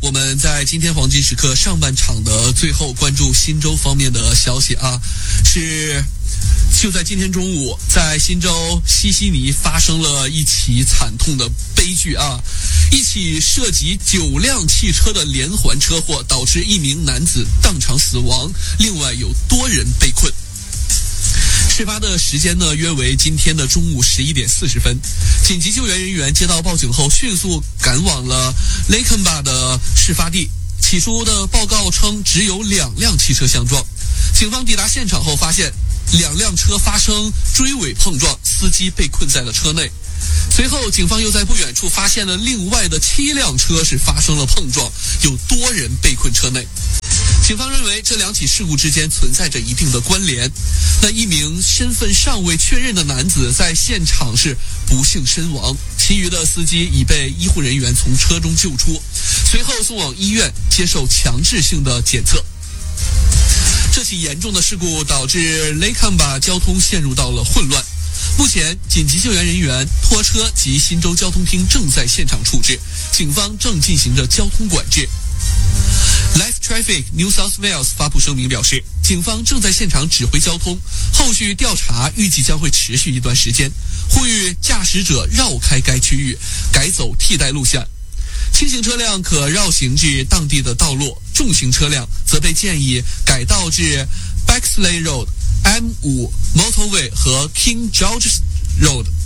我们在今天黄金时刻上半场的最后关注新州方面的消息啊，就在今天中午，在新州西悉尼发生了一起惨痛的悲剧啊！一起涉及9辆汽车的连环车祸，导致一名男子当场死亡，另外有多人被困。事发的时间呢，约为今天的中午11点40分。紧急救援人员接到报警后，迅速赶往了雷肯巴的事发地。起初的报告称，只有2辆汽车相撞。警方抵达现场后，发现2辆车发生追尾碰撞，司机被困在了车内。随后，警方又在不远处发现了另外的7辆车是发生了碰撞，有多人被困车内。警方认为这2起事故之间存在着一定的关联。那一名身份尚未确认的男子在现场是不幸身亡，其余的司机已被医护人员从车中救出，随后送往医院接受强制性的检测。这起严重的事故导致雷坎巴交通陷入到了混乱。目前，紧急救援人员、拖车及新州交通厅正在现场处置，警方正进行着交通管制。Life Traffic New South Wales 发布声明表示，警方正在现场指挥交通，后续调查预计将会持续一段时间，呼吁驾驶者绕开该区域，改走替代路线。轻型车辆可绕行至当地的道路，重型车辆则被建议改道至 Bexley Road、M5 Motorway 和 King George Road。